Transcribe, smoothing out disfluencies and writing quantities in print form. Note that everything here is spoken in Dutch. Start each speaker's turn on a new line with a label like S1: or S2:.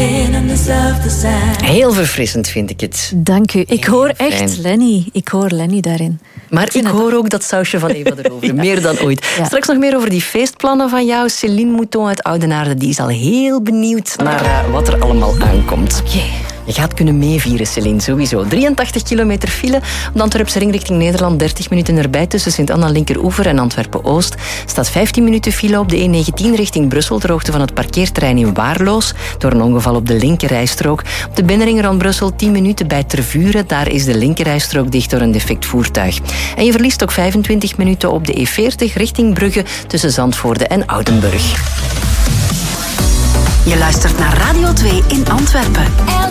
S1: binnen dezelfde zijn.
S2: Heel verfrissend vind ik het.
S3: Dank u. Ik hoor echt
S2: fijn.
S3: Lenny. Ik hoor Lenny daarin.
S2: Maar ik hoor ook dat sausje van Eva erover. Ja. Meer dan ooit. Ja. Straks nog meer over die feestplannen van jou. Céline Mouton uit Oudenaarde die is al heel benieuwd naar wat er allemaal aankomt.
S3: Okay.
S2: Je gaat kunnen meevieren, Céline, sowieso. 83 kilometer file. Op de Antwerpse ring richting Nederland 30 minuten erbij. Tussen Sint-Anna Linkeroever en Antwerpen-Oost staat 15 minuten file op de E19 richting Brussel ter hoogte van het parkeerterrein in Waarloos. Door een ongeval op de linkerrijstrook. Op de binnenring rond Brussel 10 minuten bij Tervuren. Daar is de linkerrijstrook dicht door een defect voertuig. En je verliest ook 25 minuten op de E40 richting Brugge tussen Zandvoorde en Oudenburg.
S4: Je luistert naar Radio 2 in Antwerpen.